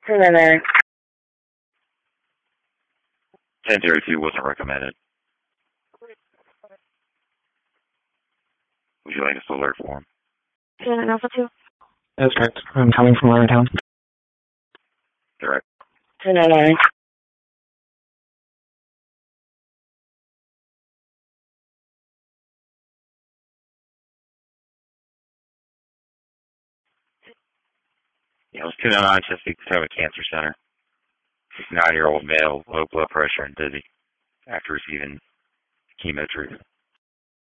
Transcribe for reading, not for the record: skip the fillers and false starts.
299. 1032 wasn't recommended. Would you like us to alert for him? 29 Alpha 2. That's correct. I'm coming from Watertown. Direct. 299. Yeah, it was 299 Chesapeake Potomac Cancer Center. 69-year-old male, low blood pressure and dizzy after receiving chemo treatment.